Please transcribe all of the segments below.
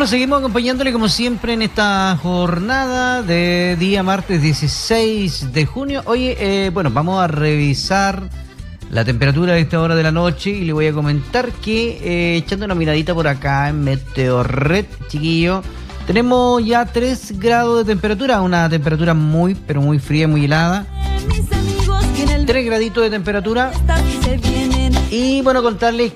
Bueno, seguimos acompañándole como siempre en esta jornada de día martes 16 de junio. Oye, bueno, vamos a revisar la temperatura de esta hora de la noche y le voy a comentar que echando una miradita por acá en Meteorred, chiquillo, tenemos ya 3 grados de temperatura, una temperatura muy, pero muy fría, muy helada. 3 graditos de temperatura. Y bueno, contarles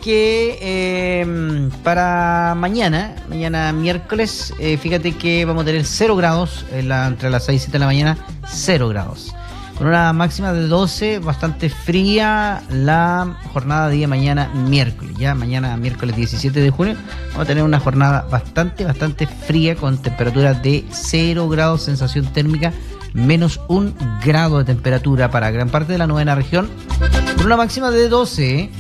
que para mañana miércoles, fíjate que vamos a tener 0 grados entre las 6 y 7 de la mañana, 0 grados. Con una máxima de 12, bastante fría la jornada de día mañana miércoles. Ya mañana miércoles 17 de junio vamos a tener una jornada bastante fría con temperatura de 0 grados, sensación térmica menos 1 grado de temperatura para gran parte de la novena región, con una máxima de 12.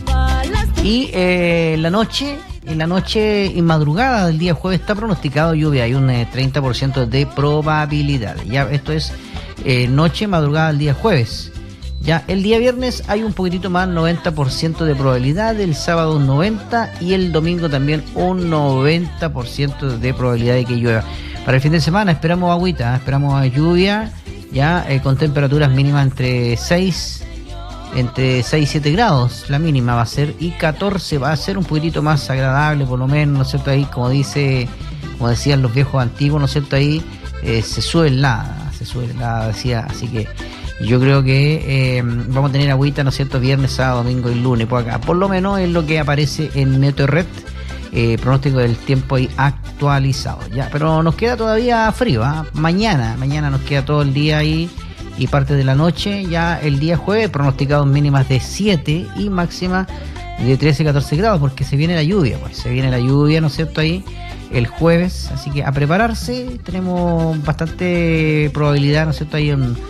Y en la noche y madrugada del día jueves está pronosticado lluvia, hay un 30% de probabilidad. Ya esto es noche, madrugada del día jueves. Ya el día viernes hay un poquitito más, 90% de probabilidad, el sábado un 90% y el domingo también un 90% de probabilidad de que llueva. Para el fin de semana esperamos agüita, esperamos lluvia, ya con temperaturas mínimas entre 6 y 7 grados, la mínima va a ser, y 14 va a ser un poquitito más agradable, por lo menos, ¿no es cierto? Ahí, como decían los viejos antiguos, ¿no es cierto? Ahí se sube el nada, decía, así que yo creo que vamos a tener agüita, ¿no es cierto? Viernes, sábado, domingo y lunes, por acá, por lo menos es lo que aparece en Meteorred, pronóstico del tiempo ahí actualizado, ya, pero nos queda todavía frío, ¿eh? Mañana nos queda todo el día ahí y parte de la noche. Ya el día jueves pronosticados mínimas de 7 y máxima de 13-14 grados, porque se viene la lluvia, ¿no es cierto? Ahí el jueves, así que a prepararse, tenemos bastante probabilidad, ¿no es cierto? Ahí un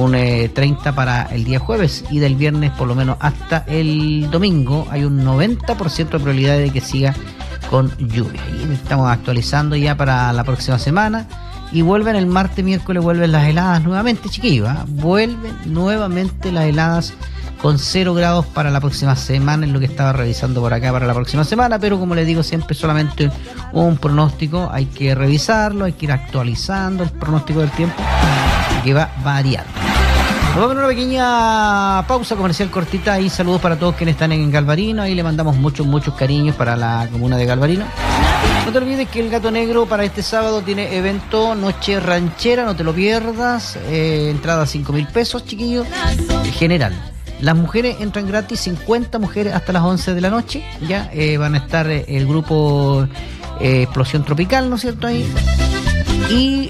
30 para el día jueves, y del viernes por lo menos hasta el domingo hay un 90% de probabilidad de que siga con lluvia. Y estamos actualizando ya para la próxima semana. Y vuelven el martes, miércoles, vuelven las heladas nuevamente, chiquillos, ¿eh? Vuelven nuevamente las heladas con 0 grados para la próxima semana, es lo que estaba revisando por acá para la próxima semana, pero como les digo, siempre solamente un pronóstico, hay que revisarlo, hay que ir actualizando el pronóstico del tiempo, que va variando. Nos vamos a una pequeña pausa comercial cortita y saludos para todos quienes están en Galvarino, ahí le mandamos muchos cariños para la comuna de Galvarino. No te olvides que el Gato Negro para este sábado tiene evento Noche Ranchera, no te lo pierdas, entrada 5.000 pesos, chiquillos, general. Las mujeres entran gratis, 50 mujeres hasta las 11 de la noche, ya van a estar el grupo Explosión Tropical, ¿no es cierto? Ahí. Y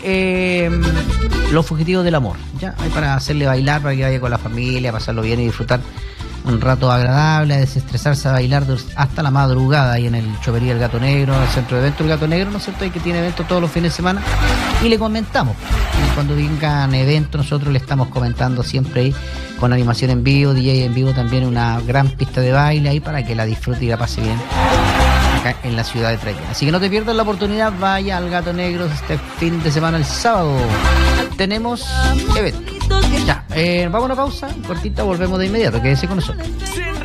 Los Fugitivos del Amor, ya, hay para hacerle bailar, para que vaya con la familia, pasarlo bien y disfrutar un rato agradable, a desestresarse, a bailar hasta la madrugada ahí en el Chopería del Gato Negro, en el centro de eventos del Gato Negro, ¿no es cierto? Ahí que tiene eventos todos los fines de semana, y le comentamos, y cuando vengan eventos nosotros le estamos comentando siempre ahí con animación en vivo, DJ en vivo, también una gran pista de baile ahí para que la disfrute y la pase bien acá en la ciudad de Trayana. Así que no te pierdas la oportunidad, vaya al Gato Negro este fin de semana, el sábado tenemos evento. Ya, vamos a una pausa cortita, volvemos de inmediato, quédese con nosotros.